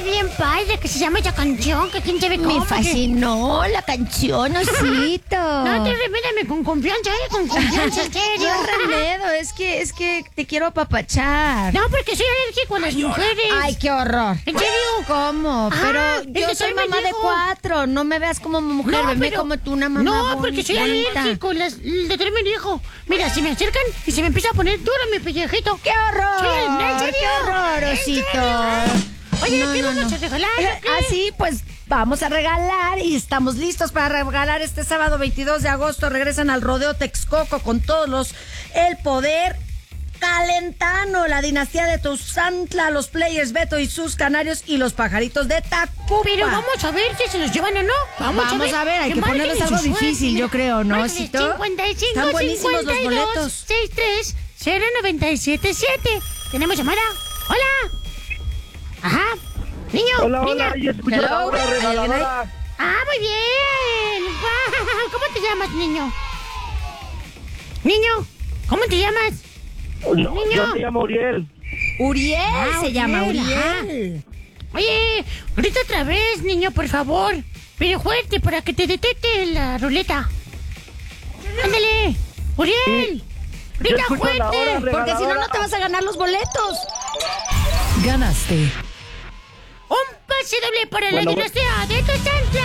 bien padre que se llama esa canción, que quién sabe cómo. Me fascinó la canción, osito. No, te remídame con confianza, con confianza, en serio. No, Remedo, es que te quiero apapachar. No, porque soy alérgico a las mujeres. Ay, qué horror. ¿En serio? ¿Cómo? Pero yo soy mamá de 4, no me veas como mujer, veme como tú, una mamá No, porque soy alérgico al determinado hijo. Mira, si me acercan y se me empieza a poner duro mi pellejito. ¡Qué horror! Sí, ¿en serio? ¡Qué horror, osito! Oye, ¿qué vamos a regalar? Así, pues, vamos a regalar y estamos listos para regalar este sábado 22 de agosto. Regresan al Rodeo Texcoco con todos el poder calentano, la dinastía de Tuzantla, los Players Beto y sus canarios y los pajaritos de Tacuba. Pero vamos a ver si se los llevan o no. Vamos a ver, hay que ponerles algo difícil, yo creo, ¿no, osito? 55, están buenísimos 52, los boletos. 63 0977. Tenemos llamada. Hola. Ajá. Niño. Hola, niña. hola, yo escucho la hora regaladora. Ah, muy bien. Wow. ¿Cómo te llamas, niño? Niño, ¿cómo te llamas? No, Niño. yo me llamo Uriel. Uriel se llama Uriel. Uriel. Oye, grita otra vez, niño, por favor. Pero fuerte para que te detecte la ruleta. Ándale, Uriel. Grita escucho la hora fuerte. Porque si no, no te vas a ganar los boletos. Ganaste. Un pase doble para la Bueno, dinastía de Tuzantla.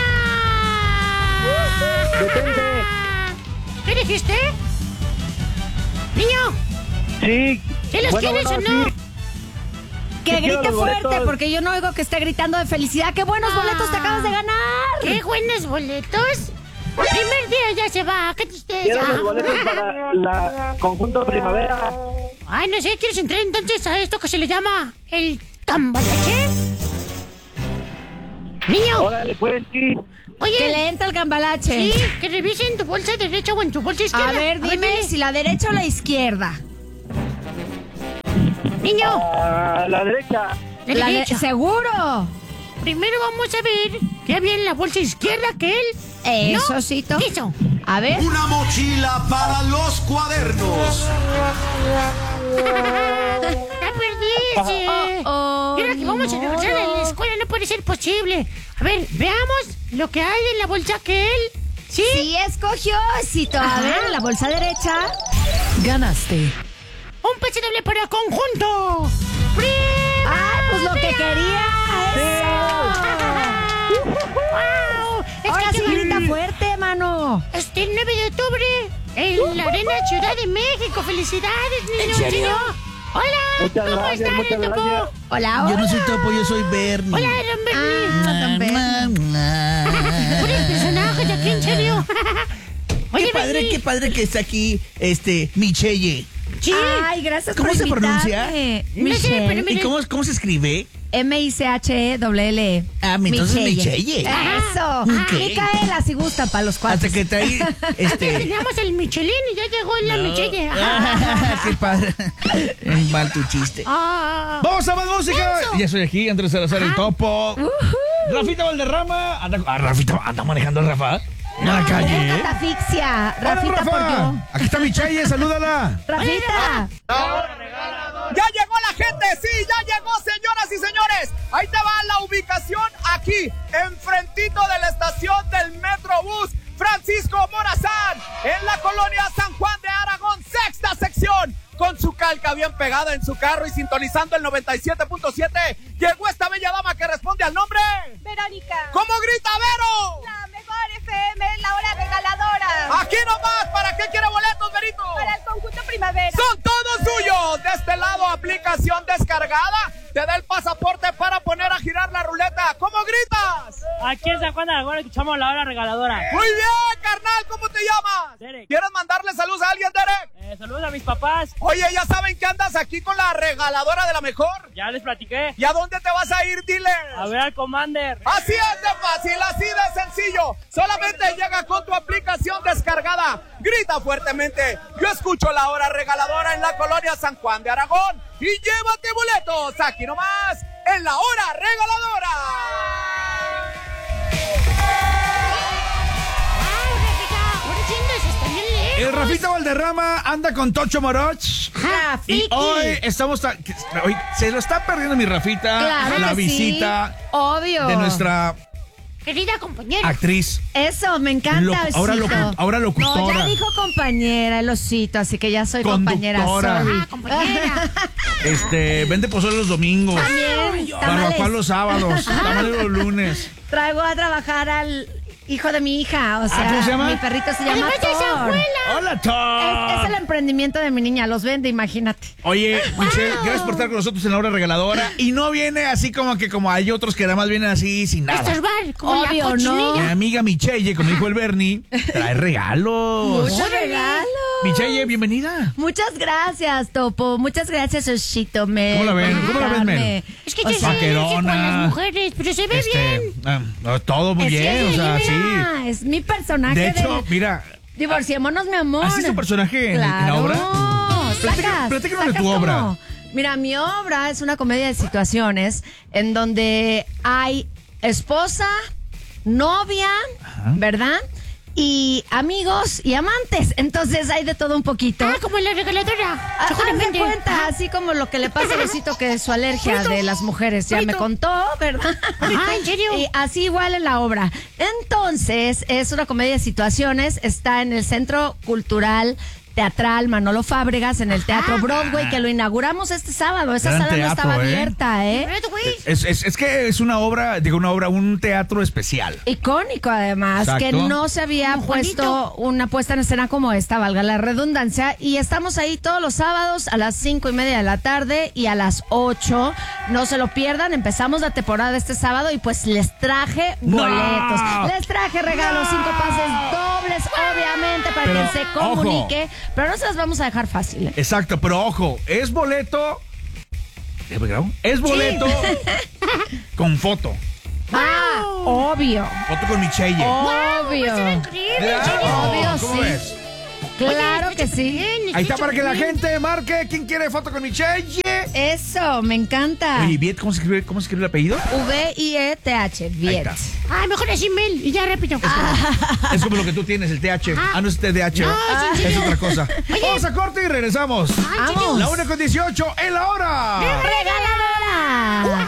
Detente. ¿Qué dijiste? Niño, Sí. ¿sí los quieres o no? sí. Que Sí, quiero grite los fuerte, boletos. porque yo no oigo que esté gritando de felicidad. ¡Qué buenos boletos te acabas de ganar! ¡Qué buenos boletos! Primer día ya se va, qué tristeza. Quiero los boletos para la conjunto primavera. Ay, no sé, ¿quieres entrar entonces a esto que se le llama el cambalache? Niño, Órale, pues sí. oye, Que le entra el cambalache. sí, que revisen tu bolsa derecha o en tu bolsa izquierda. A ver, dime dile. si la derecha o la izquierda. Niño, A la derecha. la derecha. ¿Seguro? Primero vamos a ver qué había en la bolsa izquierda que él Eso, no osito. quiso. A ver. Una mochila para los cuadernos. ¡La perdiste! Mira que vamos a regresar a la escuela, no puede ser posible. A ver, veamos lo que hay en la bolsa que él... ¿Sí? Sí, escogió, osito. A Ajá. ver, la bolsa derecha. Ganaste. Un pase doble para conjunto. ¡Ah, pues lo que quería! ¡Wow! Es Ahora que sí se grita van- fuerte, mano. Este 9 de octubre en la Arena Ciudad de México. ¡Felicidades, niño! ¿En serio? ¿Sí? ¡Hola! Muchas ¿Cómo gracias, están, muchas Topo? gracias. Hola, hola. Yo no soy Topo, yo soy Bernie. Hola, don Bernie. don Puro personaje de aquí, en serio. Oye, Qué padre que está aquí, Michelle. Sí. Ay, gracias ¿Cómo por se pronuncia? invitarme. No sé, pero Michelle. mira. ¿Y cómo se escribe? M-I-C-H-E-L-L. Ah, entonces Michelle. Eso. Ok. Micaela, si gusta, para los cuatro. Hasta que trae, Antes teníamos el Michelin y ya llegó la Michelle. Qué padre. Mal tu chiste. Ah. ¡Vamos a más música! Eso. Ya soy aquí, Andrés Salazar, el Topo. Rafita Valderrama. Rafita, anda manejando el Rafa. En la calle, ¿eh? Catafixia. Rafita Hola, por yo. Rafa. Aquí está Michelle, salúdala. Rafita. ¡Ya llegó la gente! ¡Sí, ya llegó, señoras y señores! Ahí te va la ubicación aquí, enfrentito de la estación del Metrobús Francisco Morazán, en la colonia San Juan de Aragón, sexta sección. Con su calca bien pegada en su carro y sintonizando el 97.7, llegó esta bella dama que responde al nombre... Verónica. ¿Cómo grita, Vero? La mejor FM, la hora regaladora. Aquí nomás, ¿para qué quiere boletos, Verito? Para el conjunto primavera. Son todos suyos. De este lado, aplicación descargada. Te da el pasaporte para poner a girar la ruleta. ¿Cómo gritas? Aquí en San Juan de Aragón escuchamos la hora regaladora. Muy bien, carnal. ¿Cómo te llamas? Derek. ¿Quieres mandarle saludos a alguien, Derek? Saludos a mis papás. Oye, ¿ya saben que andas aquí con la regaladora de la mejor? Ya les platiqué. ¿Y a dónde te vas a ir, dile? A ver al Commander. Así es de fácil, así de sencillo. Solamente llega con tu aplicación descargada. Grita fuertemente. Yo escucho la hora regaladora en la colonia San Juan de Aragón. Y llévate boletos aquí nomás en la hora regaladora. Wow, Rafita, ahora sí andas hasta bien lejos. El Rafita Valderrama anda con Tocho Moroch Rafiki. Y hoy estamos... hoy se lo está perdiendo mi Rafita. Claro la que visita sí. Obvio. de nuestra Querida compañera. actriz. Eso, me encanta, Ahora Osito. locutora. No, ya dijo compañera el Osito, así que ya soy compañera. Conductora. Sorry. Compañera. Vende pozole los domingos. También, Barbacoa tamales. los sábados. Tamales los lunes. Traigo a trabajar al hijo de mi hija, o sea, ¿cómo se llama? mi perrito se llama Además de esa Thor. abuela. Hola, Tom. Es el emprendimiento de mi niña, los vende, imagínate. Oye, Michelle, gracias por estar con nosotros en la hora regaladora. Y no viene así como hay otros que nada más vienen así sin nada. Estorbar, como Obvio, la cochinilla. Mi amiga Michelle, como dijo el Bernie, trae regalos. Muchos regalos. Michelle, bienvenida. Muchas gracias, Topo. Muchas gracias, Osito. ¿Cómo la ven? ¿Cómo la ves, Mel? Es que O yo sea, soy alérgico a vaquerona. las mujeres, pero se ve bien. Todo muy bien, o sea, sí. mira, es mi personaje. De hecho, mira, Divorciémonos, mi amor. ¿así es tu personaje en la Claro. obra? Sacas, Platícanos de sacas tu obra. como- Mira, mi obra es una comedia de situaciones en donde hay esposa, novia, ¿verdad? Y amigos y amantes. Entonces hay de todo un poquito. Como la regaladora. Haz de Seguramente. cuenta, así como lo que le pasa a Besito, que es su alergia de las mujeres. Ya me contó, ¿verdad? ¿en serio? Y así igual en la obra. Entonces, es una comedia de situaciones. Está en el Centro Cultural Teatral Manolo Fábregas, en el Teatro Broadway, que lo inauguramos este sábado. Esa Gran sala no teatro, estaba ¿eh? abierta, ¿eh? Es que es una obra, un teatro especial. Icónico, además, Exacto. que no se había puesto una puesta en escena como esta, valga la redundancia. Y estamos ahí todos los sábados a las 5:30 de la tarde y a las 8. No se lo pierdan. Empezamos la temporada este sábado y pues les traje boletos. Les traje regalos, 5 pases dobles, obviamente, para Pero, que se comunique. Pero no se las vamos a dejar fácil. Exacto, pero ojo, es boleto. Es boleto con foto. Ah, obvio. Foto con Michelle. Obvio. Claro. Obvio, ¿Cómo sí. ves? Claro que sí. Ahí está para que la gente marque quién quiere foto con Michelle. Eso, me encanta. Oye, Viet, ¿cómo se escribe el apellido? V-I-E-T-H, Viet. Ay, mejor así, Mel. Y ya rápido. Es como lo que tú tienes, el TH. No es TDH. No, sí, es sí. otra cosa. Vamos a corte y regresamos. Vamos. La 1:18 en la hora. ¡Regaladora!